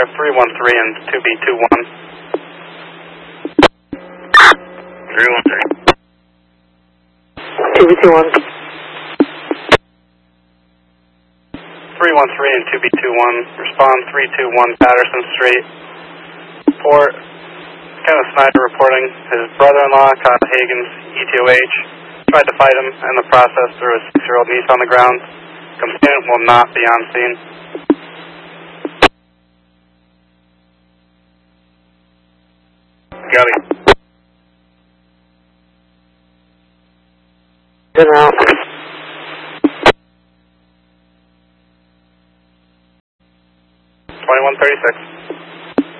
there, 313 and 2B21. 313. 2B21. 313 and 2B21. Respond 321 Patterson Street. Report Kenneth Snyder reporting his brother-in-law, Kyle Hagen's ETOH. Tried to fight him, and the process threw his 6-year-old niece on the ground. Complainant will not be on scene. Got it. In route. 2136.